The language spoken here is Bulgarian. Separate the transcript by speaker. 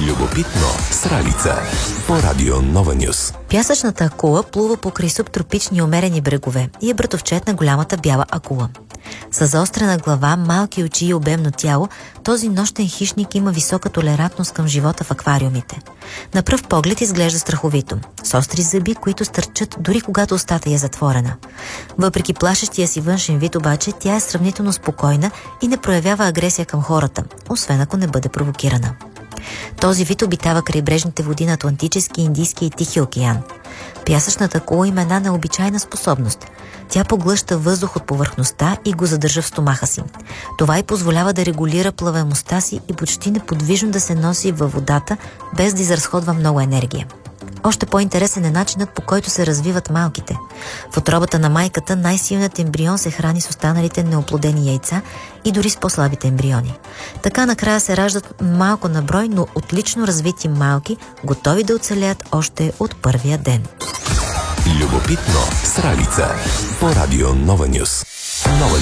Speaker 1: Любопитно с Ралица по Радио Нова Нюс.
Speaker 2: Пясъчната акула плува покрай субтропични умерени брегове и е братовчет на голямата бяла акула. С заострена глава, малки очи и обемно тяло, този нощен хищник има висока толерантност към живота в аквариумите. На пръв поглед изглежда страховито, с остри зъби, които стърчат дори когато устата е затворена. Въпреки плашещия си външен вид обаче, тя е сравнително спокойна и не проявява агресия към хората, освен ако не бъде провокирана. Този вид обитава крайбрежните води на Атлантически, Индийски и Тихи океан. Пясъчната акула има една необичайна способност. Тя поглъща въздух от повърхността и го задържа в стомаха си. Това й позволява да регулира плаваемостта си и почти неподвижно да се носи във водата, без да изразходва много енергия. Още по-интересен е начинът, по който се развиват малките. В утробата на майката най-силният ембрион се храни с останалите неоплодени яйца и дори с по-слабите ембриони. Така накрая се раждат малко на брой, но отлично развити малки, готови да оцелеят още от първия ден.
Speaker 1: Любопитно с Ралица по Радио Нова Нюс. Нова